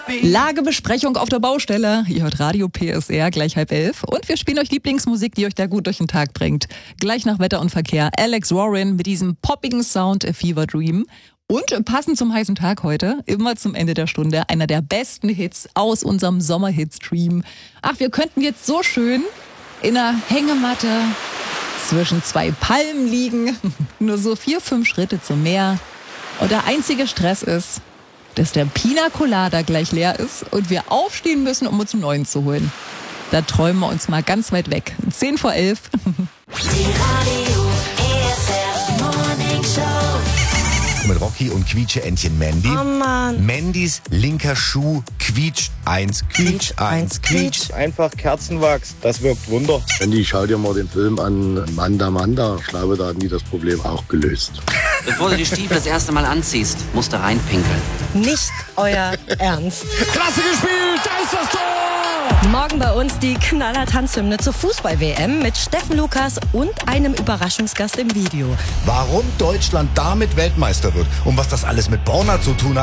Lagebesprechung auf der Baustelle. Ihr hört Radio PSR, gleich 10:30. Und wir spielen euch Lieblingsmusik, die euch da gut durch den Tag bringt. Gleich nach Wetter und Verkehr Alex Warren mit diesem poppigen Sound A Fever Dream. Und passend zum heißen Tag heute, immer zum Ende der Stunde, einer der besten Hits aus unserem Sommerhit-Stream. Ach, wir könnten jetzt so schön in einer Hängematte zwischen zwei Palmen liegen. Nur so 4-5 Schritte zum Meer. Und der einzige Stress ist, dass der Pina Colada gleich leer ist und wir aufstehen müssen, um uns einen neuen zu holen. Da träumen wir uns mal ganz weit weg. 10:10. Die Radio PSR Morning Show. Mit Rocky und Quietsche-Entchen Mandy. Oh Mann. Mandys linker Schuh quietscht eins, quietscht eins, quietscht. Einfach Kerzenwachs, das wirkt Wunder. Andy, schau dir mal den Film an, Manda Manda. Ich glaube, da hatten die das Problem auch gelöst. Bevor du die Stiefel das erste Mal anziehst, musst du reinpinkeln. Nicht euer Ernst. Klasse gespielt, da ist das Tor! Morgen bei uns die Knaller-Tanzhymne zur Fußball-WM mit Steffen Lukas und einem Überraschungsgast im Video. Warum Deutschland damit Weltmeister wird und was das alles mit Borna zu tun hat,